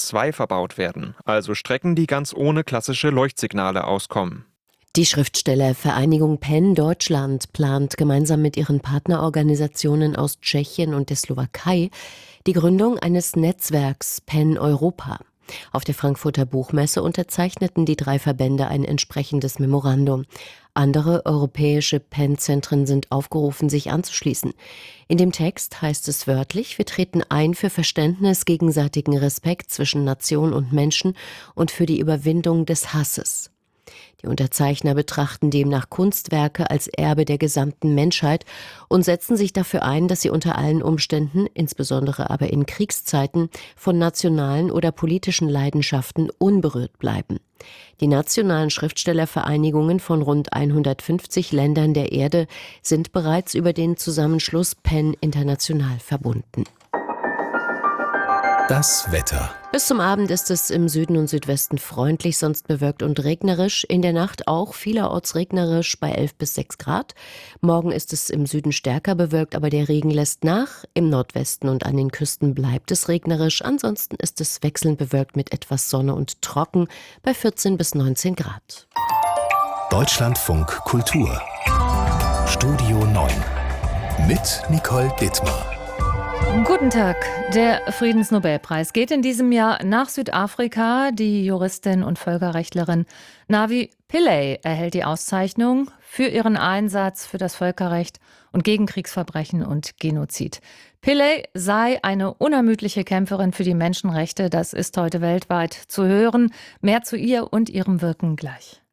2 verbaut werden, also Strecken, die ganz ohne klassische Leuchtsignale auskommen. Die Schriftstellervereinigung PEN Deutschland plant gemeinsam mit ihren Partnerorganisationen aus Tschechien und der Slowakei die Gründung eines Netzwerks PEN Europa. Auf der Frankfurter Buchmesse unterzeichneten die 3 Verbände ein entsprechendes Memorandum. Andere europäische PEN-Zentren sind aufgerufen, sich anzuschließen. In dem Text heißt es wörtlich: Wir treten ein für Verständnis, gegenseitigen Respekt zwischen Nation und Menschen und für die Überwindung des Hasses. Die Unterzeichner betrachten demnach Kunstwerke als Erbe der gesamten Menschheit und setzen sich dafür ein, dass sie unter allen Umständen, insbesondere aber in Kriegszeiten, von nationalen oder politischen Leidenschaften unberührt bleiben. Die nationalen Schriftstellervereinigungen von rund 150 Ländern der Erde sind bereits über den Zusammenschluss PEN International verbunden. Das Wetter. Bis zum Abend ist es im Süden und Südwesten freundlich, sonst bewölkt und regnerisch. In der Nacht auch vielerorts regnerisch bei 11 bis 6 Grad. Morgen ist es im Süden stärker bewölkt, aber der Regen lässt nach. Im Nordwesten und an den Küsten bleibt es regnerisch. Ansonsten ist es wechselnd bewölkt mit etwas Sonne und trocken bei 14 bis 19 Grad. Deutschlandfunk Kultur. Studio 9 mit Nicole Dittmar. Guten Tag. Der Friedensnobelpreis geht in diesem Jahr nach Südafrika. Die Juristin und Völkerrechtlerin Navi Pillay erhält die Auszeichnung für ihren Einsatz für das Völkerrecht und gegen Kriegsverbrechen und Genozid. Pillay sei eine unermüdliche Kämpferin für die Menschenrechte. Das ist heute weltweit zu hören. Mehr zu ihr und ihrem Wirken gleich.